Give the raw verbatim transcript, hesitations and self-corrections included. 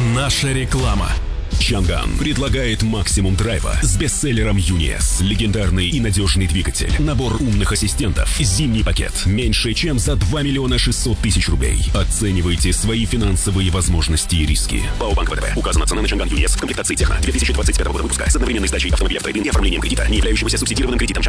Наша реклама. Чанган предлагает максимум драйва с бестселлером ЮНИЭС. Легендарный и надежный двигатель. Набор умных ассистентов. Зимний пакет. Меньше, чем за два миллиона шестьсот тысяч рублей. Оценивайте свои финансовые возможности и риски. ПАО Банк ВТБ. Указана цена на Чанган ЮНИЭС в комплектации Техно две тысячи двадцать пятого года выпуска с одновременной сдачей автомобиля в трейд-ин и оформлением кредита, не являющегося субсидированным кредитом.